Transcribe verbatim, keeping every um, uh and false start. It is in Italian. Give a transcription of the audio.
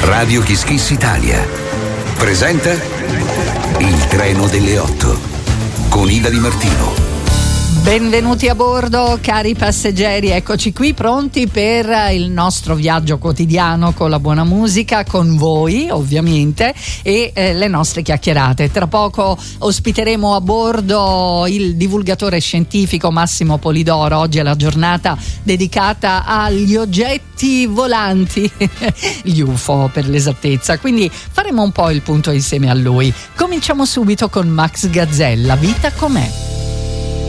Radio Kiss Kiss Italia presenta Il treno delle otto con Ida Di Martino. Benvenuti a bordo, cari passeggeri, eccoci qui pronti per il nostro viaggio quotidiano con la buona musica, con voi ovviamente, e eh, le nostre chiacchierate. Tra poco ospiteremo a bordo il divulgatore scientifico Massimo Polidoro. Oggi è la giornata dedicata agli oggetti volanti, gli U F O per l'esattezza, quindi faremo un po' il punto insieme a lui. Cominciamo subito con Max Gazzella, Vita com'è.